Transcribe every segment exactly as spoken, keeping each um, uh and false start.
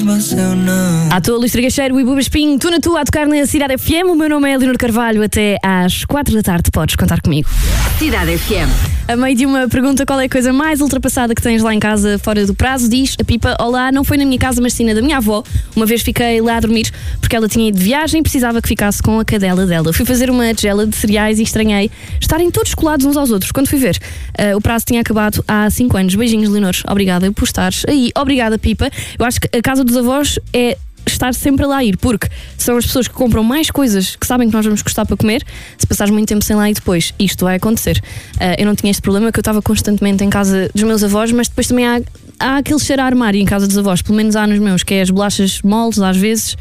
mas eu não. À toa, Luís Tragacheiro e Buba Espinho, tu na tua a tocar na Cidade F M. O meu nome é Leonor Carvalho. Até às quatro da tarde podes contar comigo. Cidade F M. A meio de uma pergunta: qual é a coisa mais ultrapassada que tens lá em casa fora do prazo? Diz a Pipa: olá, não foi na minha casa, mas sim na da minha avó. Uma vez fiquei lá a dormir porque ela tinha ido de viagem e precisava que ficasse com a cadela dela. Fui fazer uma tigela de cereais e estranhei estarem todos colados uns aos outros. Quando fui ver, uh, o prazo tinha acabado há cinco anos. Beijinhos, Leonor. Obrigada por estares aí. Obrigada, Pipa. Eu acho que a casa dos avós é estar sempre lá a ir, porque são as pessoas que compram mais coisas que sabem que nós vamos gostar para comer. Se passares muito tempo sem lá e depois isto vai acontecer. Uh, eu não tinha este problema, que eu estava constantemente em casa dos meus avós, mas depois também há, há aquele cheiro a armário em casa dos avós, pelo menos há nos meus, que é as bolachas moles às vezes.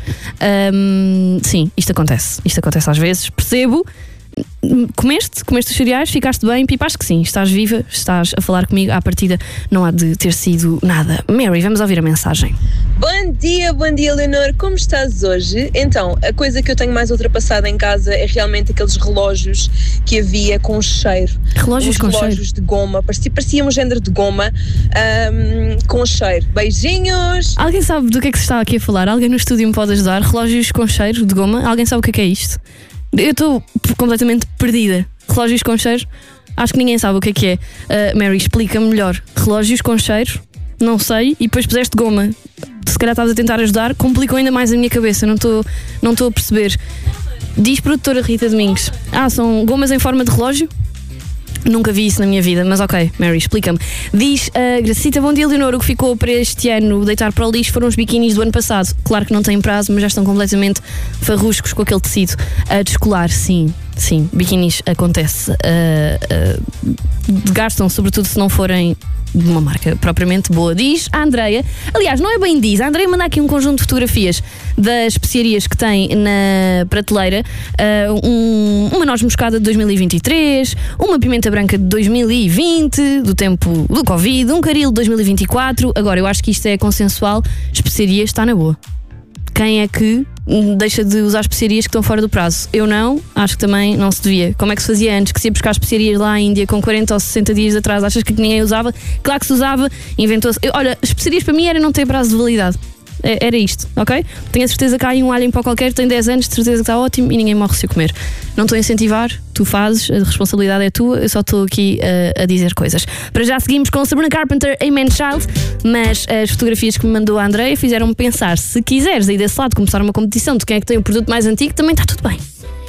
Um, sim, isto acontece. Isto acontece às vezes, percebo. Comeste? Comeste os cereais? Ficaste bem? Pipa, acho que sim. Estás viva? Estás a falar comigo? À partida não há de ter sido nada. Mary, vamos ouvir a mensagem. Bom dia, bom dia, Leonor. Como estás hoje? Então, a coisa que eu tenho mais ultrapassada em casa é realmente aqueles relógios que havia com cheiro. Relógios com relógios cheiro? de goma. Parecia, parecia um género de goma um, com cheiro. Beijinhos! Alguém sabe do que é que se está aqui a falar? Alguém no estúdio me pode ajudar? Relógios com cheiro de goma? Alguém sabe o que é que é isto? Eu estou completamente perdida. Relógios com cheiro? Acho que ninguém sabe o que é que é. Uh, Mary, explica-me melhor. Relógios com cheiro? Não sei. E depois puseste goma. Se calhar estavas a tentar ajudar. Complicou ainda mais a minha cabeça. Não estou não estou a perceber. Diz produtora Rita Domingos. Ah, são gomas em forma de relógio? Nunca vi isso na minha vida, mas ok, Mary, explica-me. Diz a Gracita: bom dia, Leonor. O que ficou para este ano deitar para o lixo foram os biquinis do ano passado. Claro que não têm prazo, mas já estão completamente farruscos com aquele tecido a descolar. Sim, sim, biquinis acontece. Uh, uh, gastam, sobretudo se não forem de uma marca propriamente boa. Diz a Andreia, aliás, não é bem diz, a Andreia manda aqui um conjunto de fotografias das especiarias que tem na prateleira. Uh, um, uma noz moscada de dois mil e vinte e três, uma pimenta branca de dois mil e vinte, do tempo do Covid, um caril de dois mil e vinte e quatro. Agora, eu acho que isto é consensual, especiarias está na boa. Quem é que deixa de usar especiarias que estão fora do prazo? Eu não, acho que também não se devia. Como é que se fazia antes? Que se ia buscar especiarias lá à Índia com quarenta ou sessenta dias atrás? Achas que ninguém usava? Claro que se usava, inventou-se. Eu, olha, especiarias para mim era não ter prazo de validade. Era isto, ok? Tenho a certeza que há aí um alho em pó qualquer, tem dez anos, de certeza que está ótimo e ninguém morre se o comer. Não estou a incentivar, tu fazes, a responsabilidade é tua, eu só estou aqui uh, a dizer coisas. Para já seguimos com Sabrina Carpenter, Amen Child, mas as fotografias que me mandou a Andreia fizeram-me pensar: se quiseres aí desse lado começar uma competição de quem é que tem o produto mais antigo, também está tudo bem.